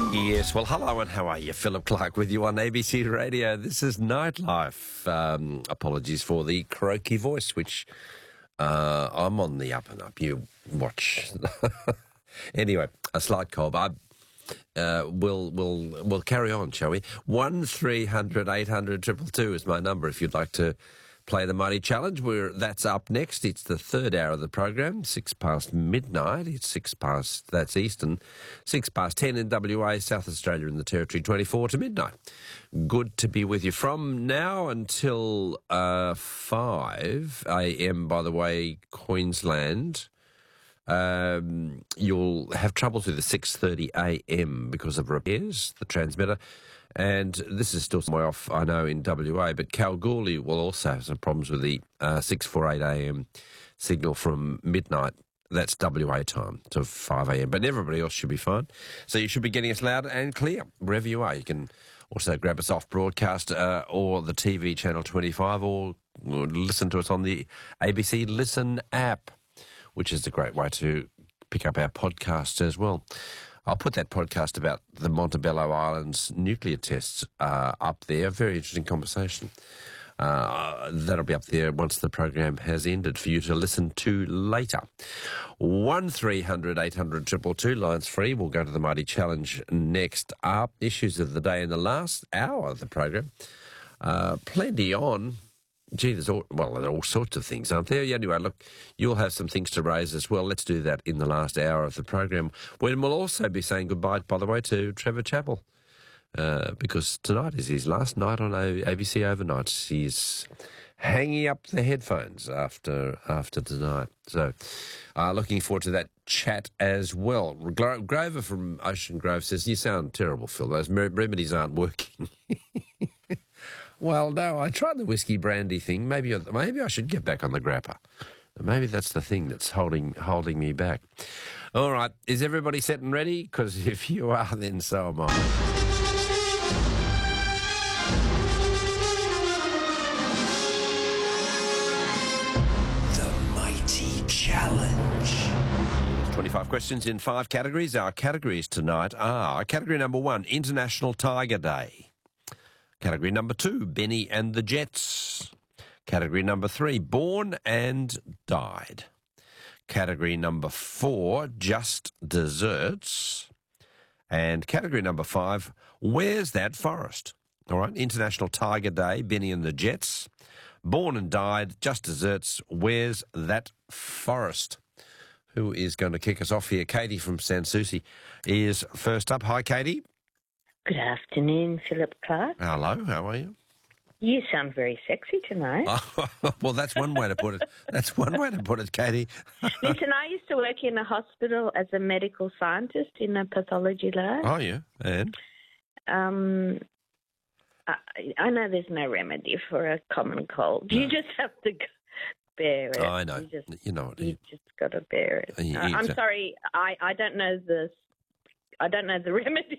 Yes, well, hello and how are you? Philip Clark with you on ABC Radio. This is Nightlife. Apologies for the croaky voice, which I'm on the up and up. You watch. Anyway, a slight cold. We'll carry on, shall we? 1300 800 222 is my number if you'd like to play the Mighty Challenge. That's up next. It's the third hour of the program, 6 past midnight. It's 6 past, that's Eastern, 6 past 10 in WA, South Australia and the Territory, 24 to midnight. Good to be with you. From now until 5 a.m, by the way, Queensland, you'll have trouble through the 6:30 a.m. because of repairs, the transmitter. And this is still some way off, I know, in WA, but Kalgoorlie will also have some problems with the 6:48 a.m. signal from midnight. That's WA time to 5 a.m. But everybody else should be fine. So you should be getting us loud and clear wherever you are. You can also grab us off broadcast or the TV channel 25 or listen to us on the ABC Listen app, which is a great way to pick up our podcast as well. I'll put that podcast about the Montebello Islands nuclear tests up there. Very interesting conversation. That'll be up there once the program has ended for you to listen to later. 1300 800 222, lines free. We'll go to the Mighty Challenge next up. Issues of the day in the last hour of the program. Plenty on. Gee, there are all sorts of things, aren't there? Anyway, look, you'll have some things to raise as well. Let's do that in the last hour of the program, when we'll also be saying goodbye, by the way, to Trevor Chappell, because tonight is his last night on ABC Overnights. He's hanging up the headphones after tonight. So looking forward to that chat as well. Grover from Ocean Grove says, "You sound terrible, Phil. Those remedies aren't working." Well, no, I tried the whiskey brandy thing. Maybe I should get back on the grappa. Maybe that's the thing that's holding me back. All right, is everybody set and ready? Because if you are, then so am I. The Mighty Challenge. 25 questions in 5 categories. Our categories tonight are category number 1, International Tiger Day. Category number 2, Benny and the Jets. Category number 3, Born and Died. Category number 4, Just Desserts. And category number 5, Where's That Forest? All right, International Tiger Day, Benny and the Jets. Born and Died, Just Desserts, Where's That Forest? Who is going to kick us off here? Katie from Sanssouci is first up. Hi, Katie. Good afternoon, Philip Clark. Hello, how are you? You sound very sexy tonight. Well, that's one way to put it. That's one way to put it, Katie. Listen, I used to work in a hospital as a medical scientist in a pathology lab. Oh, yeah, and? I know there's no remedy for a common cold. No. You just have to bear it. Oh, I know. You know it. You just got to bear it. I'm sorry, I don't know the remedy.